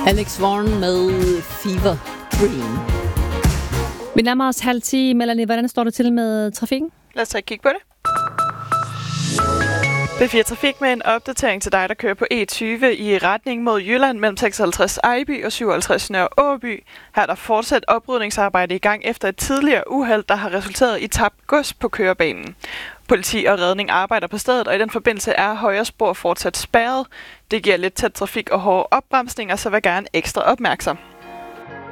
Alex Warren med Fever Dream. Vi nærmer os 9:30. Melanie, hvordan står det til med trafikken? Lad os tage et kig på det. B4 Trafik med en opdatering til dig, der kører på E20 i retning mod Jylland mellem 56 Ejby og 57 Nørre Åby. Her er der fortsat oprydningsarbejde i gang efter et tidligere uheld, der har resulteret i tabt gods på kørebanen. Politi og redning arbejder på stedet, og i den forbindelse er højre spor fortsat spærret. Det giver lidt tæt trafik og hårde opbremsninger, så vær gerne ekstra opmærksom.